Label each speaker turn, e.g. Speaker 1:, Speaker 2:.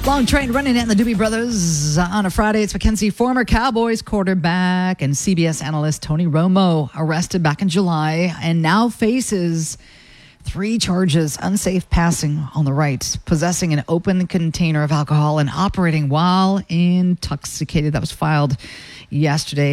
Speaker 1: Long train running in the Doobie Brothers on a Friday. It's Mackenzie, former Cowboys quarterback and CBS analyst Tony Romo, arrested back in July and now faces 3 charges: unsafe passing on the right, possessing an open container of alcohol, and operating while intoxicated. That was filed yesterday.